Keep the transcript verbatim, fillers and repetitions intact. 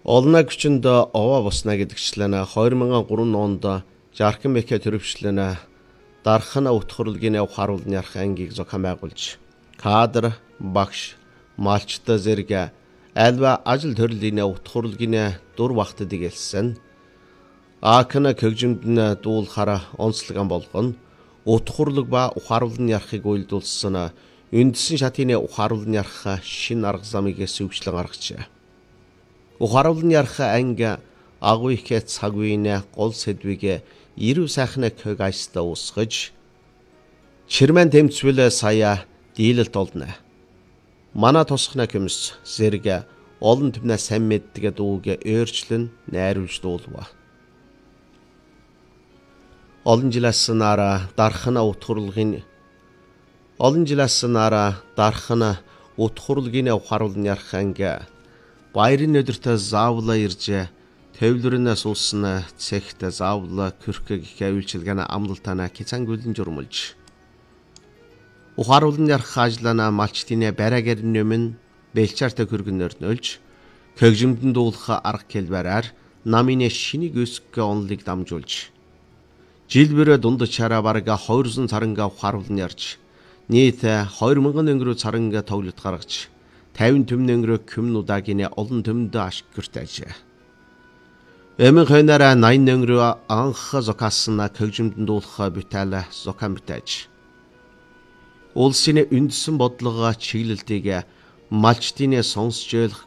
Олна күчинд ова босна гэдгчлэн хоёр мянган гурван онд Жаркан Мекэ төрөвчлэн дархана утхурлгийн харуулны ярах ангийг зохион байгуулж кадр багш малчта зэрэг альва ажил төрлийн утхурлгийн дур багтдыг хэлсэн. Аакна көгжимдэн дуулахаар онцлогон болгоно. Утхурлаг ба ухааруулны ярахыг уйлдуулсан үндсэн шатны ухааруулны ярах шин арга замыг сүвчлэн гаргажээ. Ухааруулны ярах анги агуу их цаг үеийн гол сэдвийг ирүү сайхны кэг айста усгаж чирмэн тэмцвэл сая дийлэлт олно. Мана тосхна көмс зэрэг олон түмнэ сайн мэддэг дууг өөрчлөн найруулж дуулва. Олон жилээс нара дархана утхурлагын олон жилээс нара дархана утхурлагын ухааруулны ярах анги баярын өдөртөө заавла ирж төвлөрнөөс улсна цэгт заавла көрхөг их авилчилгана амлалтана кицангүлэн журмулж ухааруулны ярах ажлана малчтын бараагэр нөмн бэлчаартай көргөнөр нөлж көгжимдэн дуулах арга хэлбэрээр намын шинийг өсгөх онлыг дамжуулж жилбэр дунд чараа барга хоёрсон царанга ухааруулны ярж нийт хоёр мянган өнгөрөө царанга тоглолт гаргаж тавин төмн өнгөрөө көмнудагийн олон төмөнд ашигтайжээ. Эмэн хойнараа найн өнгөрөө анх зокаасна көгжимдэн дуулах бүтээл зокан бүтээж. Улсын үндсэн бодлого чиглэлтийг малчтын сонсч ойлгох